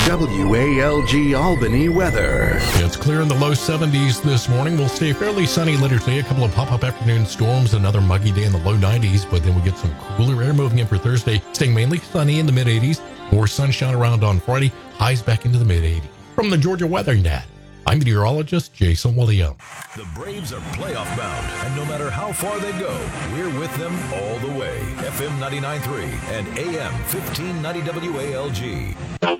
WALG Albany weather. It's clear in the low 70s this morning. We'll stay fairly sunny later today. A couple of pop-up afternoon storms, another muggy day in the low 90s, but then we get some cooler air moving in for Thursday, staying mainly sunny in the mid-80s. More sunshine around on Friday, highs back into the mid-80s. From the Georgia Weather Net, I'm meteorologist Jason Williams. The Braves are playoff bound, and no matter how far they go, we're with them all the way. FM 99.3 and AM 1590 WALG.